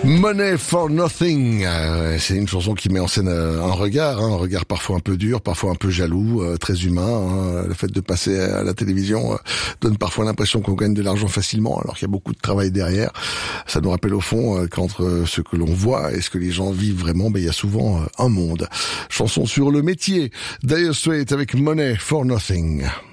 Money for Nothing, c'est une chanson qui met en scène un regard parfois un peu dur, parfois un peu jaloux, très humain. Le fait de passer à la télévision donne parfois l'impression qu'on gagne de l'argent facilement, alors qu'il y a beaucoup de travail derrière. Ça nous rappelle au fond qu'entre ce que l'on voit et ce que les gens vivent vraiment, il y a souvent un monde. Chanson sur le métier, Dire Straits avec Money for Nothing.